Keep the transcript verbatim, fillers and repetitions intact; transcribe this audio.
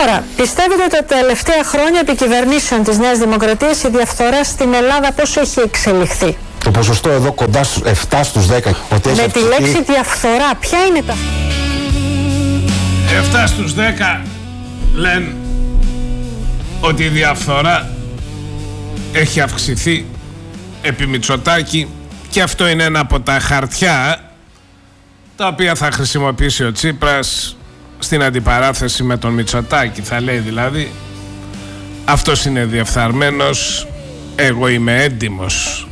Τώρα, πιστεύετε ότι τα τελευταία χρόνια επί κυβερνήσεων της Νέας Δημοκρατίας η διαφθορά στην Ελλάδα πόσο έχει εξελιχθεί? Το ποσοστό εδώ κοντά στους επτά στους δέκα. Ότι με έχει τη λέξη διαφθορά, ποια είναι τα... επτά στους δέκα λένε ότι η διαφθορά έχει αυξηθεί επί Μητσοτάκη, και αυτό είναι ένα από τα χαρτιά τα οποία θα χρησιμοποιήσει ο Τσίπρας στην αντιπαράθεση με τον Μητσοτάκη. Θα λέει δηλαδή, αυτός είναι διεφθαρμένος, εγώ είμαι έντιμος.